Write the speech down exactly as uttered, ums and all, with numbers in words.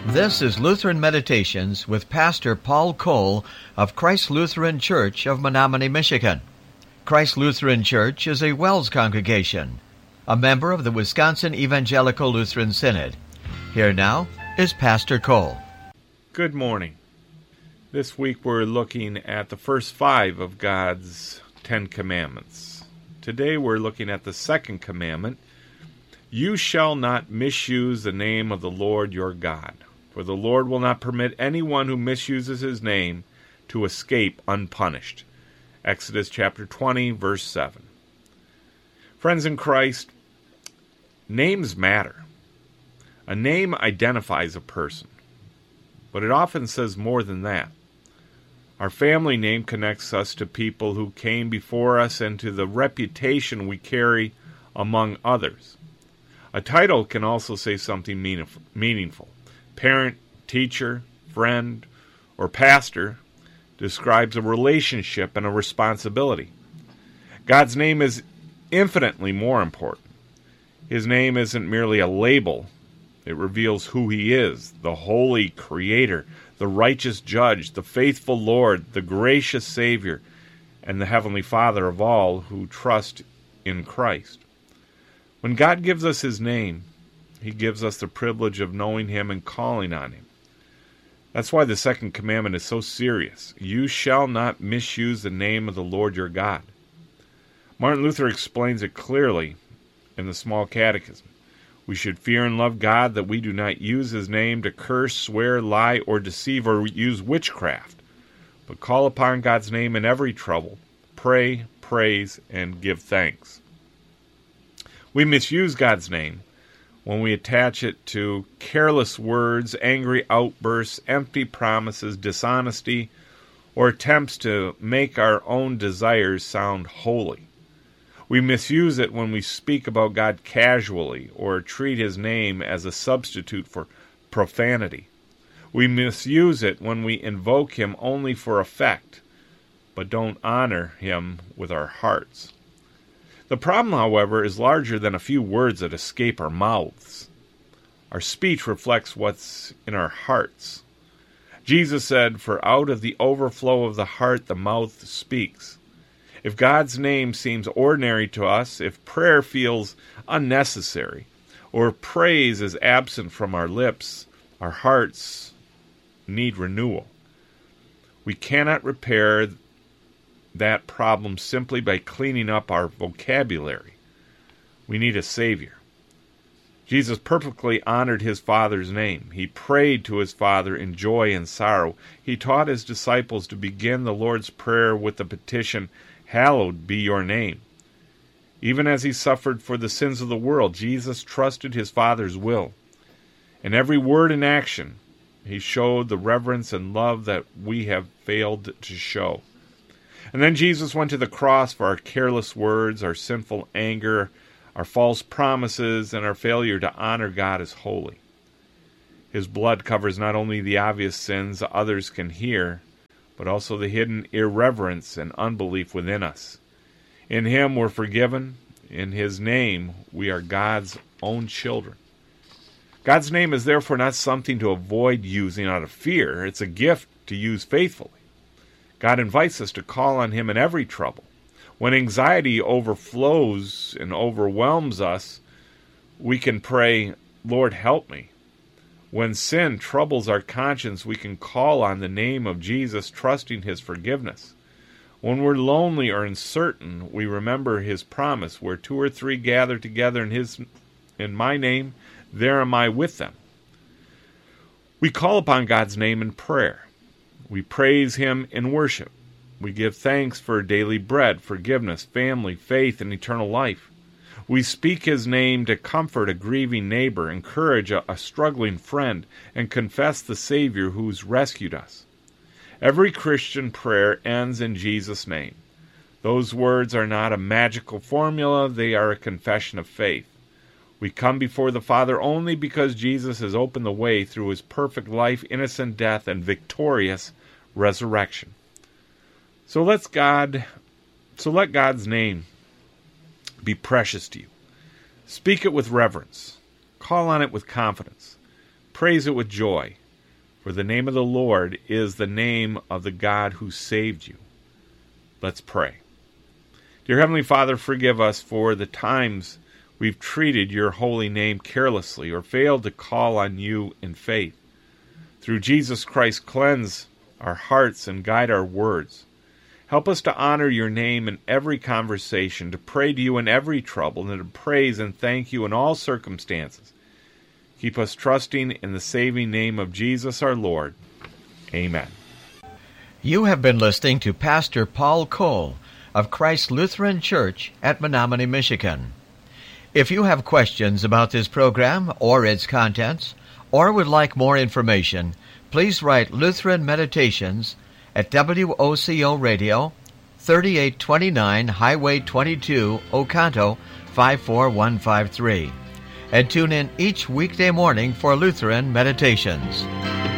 This is Lutheran Meditations with Pastor Paul Cole of Christ Lutheran Church of Menominee, Michigan. Christ Lutheran Church is a WELS congregation, a member of the Wisconsin Evangelical Lutheran Synod. Here now is Pastor Cole. Good morning. This week we're looking at the first five of God's Ten Commandments. Today we're looking at the second commandment, "You shall not misuse the name of the Lord your God. For the Lord will not permit anyone who misuses his name to escape unpunished." Exodus chapter twenty, verse seven. Friends in Christ, names matter. A name identifies a person, but it often says more than that. Our family name connects us to people who came before us and to the reputation we carry among others. A title can also say something meaningful. Parent, teacher, friend, or pastor describes a relationship and a responsibility. God's name is infinitely more important. His name isn't merely a label. It reveals who He is, the holy Creator, the righteous Judge, the faithful Lord, the gracious Savior, and the Heavenly Father of all who trust in Christ. When God gives us His name, He gives us the privilege of knowing Him and calling on Him. That's why the second commandment is so serious. You shall not misuse the name of the Lord your God. Martin Luther explains it clearly in the Small Catechism. We should fear and love God that we do not use His name to curse, swear, lie, or deceive, or use witchcraft, but call upon God's name in every trouble, pray, praise, and give thanks. We misuse God's name when we attach it to careless words, angry outbursts, empty promises, dishonesty, or attempts to make our own desires sound holy. We misuse it when we speak about God casually or treat His name as a substitute for profanity. We misuse it when we invoke Him only for effect, but don't honor Him with our hearts. The problem, however, is larger than a few words that escape our mouths. Our speech reflects what's in our hearts. Jesus said, "For out of the overflow of the heart the mouth speaks." If God's name seems ordinary to us, if prayer feels unnecessary, or praise is absent from our lips, our hearts need renewal. We cannot repair that problem simply by cleaning up our vocabulary. We need a Savior. Jesus perfectly honored His Father's name. He prayed to His Father in joy and sorrow. He taught His disciples to begin the Lord's Prayer with the petition, "Hallowed be your name." Even as He suffered for the sins of the world, Jesus trusted His Father's will. In every word and action, He showed the reverence and love that we have failed to show. And then Jesus went to the cross for our careless words, our sinful anger, our false promises, and our failure to honor God as holy. His blood covers not only the obvious sins others can hear, but also the hidden irreverence and unbelief within us. In Him we're forgiven. In His name we are God's own children. God's name is therefore not something to avoid using out of fear. It's a gift to use faithfully. God invites us to call on Him in every trouble. When anxiety overflows and overwhelms us, we can pray, "Lord, help me." When sin troubles our conscience, we can call on the name of Jesus, trusting His forgiveness. When we're lonely or uncertain, we remember His promise, "Where two or three gather together in His, in my name, there am I with them." We call upon God's name in prayer. We praise Him in worship. We give thanks for daily bread, forgiveness, family, faith, and eternal life. We speak His name to comfort a grieving neighbor, encourage a, a struggling friend, and confess the Savior who's rescued us. Every Christian prayer ends in Jesus' name. Those words are not a magical formula, they are a confession of faith. We come before the Father only because Jesus has opened the way through His perfect life, innocent death, and victorious resurrection. So let's God, so let God's name be precious to you. Speak it with reverence. Call on it with confidence. Praise it with joy. For the name of the Lord is the name of the God who saved you. Let's pray. Dear Heavenly Father, forgive us for the times we've treated your holy name carelessly or failed to call on you in faith. Through Jesus Christ, cleanse our hearts and guide our words. Help us to honor your name in every conversation, to pray to you in every trouble, and to praise and thank you in all circumstances. Keep us trusting in the saving name of Jesus our Lord. Amen. You have been listening to Pastor Paul Cole of Christ Lutheran Church at Menominee, Michigan. If you have questions about this program or its contents, or would like more information, please write Lutheran Meditations at W O C O Radio, thirty-eight twenty-nine Highway twenty-two, Oconto, five four one five three. And tune in each weekday morning for Lutheran Meditations.